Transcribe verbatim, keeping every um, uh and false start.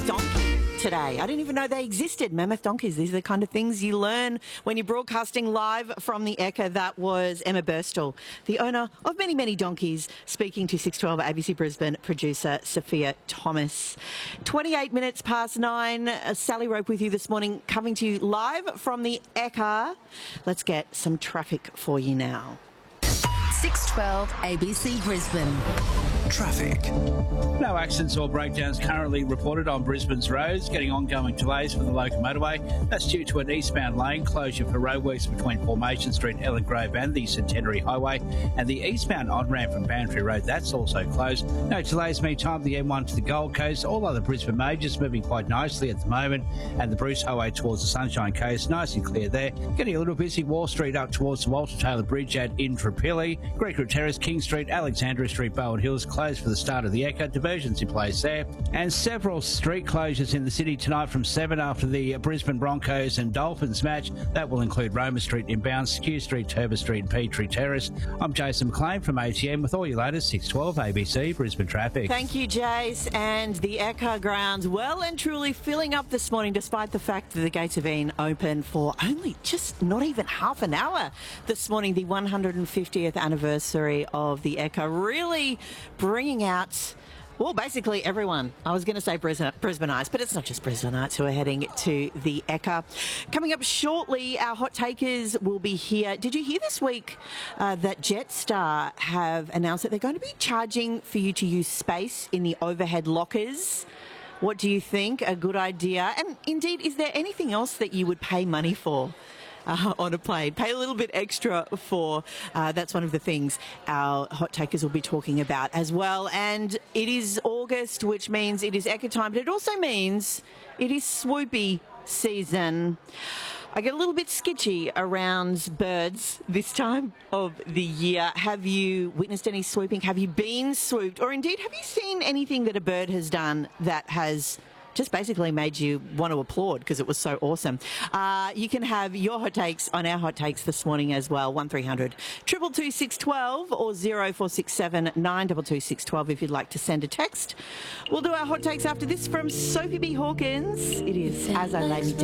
mammoth donkey today. I didn't even know they existed, mammoth donkeys. These are the kind of things you learn when you're broadcasting live from the Ekka. That was Emma Burstall, the owner of many, many donkeys, speaking to six twelve A B C Brisbane producer Sophia Thomas. twenty-eight minutes past nine. Uh, Sally Rope with you this morning, coming to you live from the Ekka. Let's get some traffic for you now. six twelve A B C Brisbane. Traffic. No accidents or breakdowns currently reported on Brisbane's roads. Getting ongoing delays for the local motorway. That's due to an eastbound lane closure for roadworks between Formation Street, Ellen Grove and the Centenary Highway, and the eastbound on-ramp from Bantry Road, that's also closed. No delays meantime, the M one to the Gold Coast. All other Brisbane majors moving quite nicely at the moment, and the Bruce Highway towards the Sunshine Coast, nice and clear there. Getting a little busy, Wall Street up towards the Walter Taylor Bridge at Intrapilli, Greek Terrace, King Street, Alexandra Street, Bowen Hills closed for the start of the Ekka. Diversions in place there. And several street closures in the city tonight from seven after the Brisbane Broncos and Dolphins match. That will include Roma Street inbound, Skew Street, Turbo Street and Petrie Terrace. I'm Jason McLean from A T M with all your latest six twelve A B C Brisbane traffic. Thank you, Jace. And the Ekka grounds well and truly filling up this morning, despite the fact that the gates have been open for only just not even half an hour this morning. The one hundred fiftieth anniversary of the Ekka really bringing out, well, basically everyone. I was going to say Brisbane, Brisbaneites, but it's not just Brisbaneites who are heading to the Ekka. Coming up shortly, our hot takers will be here. Did you hear this week uh, that Jetstar have announced that they're going to be charging for you to use space in the overhead lockers? What do you think? A good idea? And indeed, is there anything else that you would pay money for? Uh, on a plane, pay a little bit extra for. Uh, that's one of the things our hot takers will be talking about as well. And it is August, which means it is Ekka time, but it also means it is swoopy season. I get a little bit sketchy around birds this time of the year. Have you witnessed any swooping? Have you been swooped? Or indeed, have you seen anything that a bird has done that has just basically made you want to applaud because it was so awesome? Uh, you can have your hot takes on our hot takes this morning as well. one three hundred two two two six one two or zero four six seven nine two two six one two if you'd like to send a text. We'll do our hot takes after this from Sophie B. Hawkins. It is As I Lay Me Down.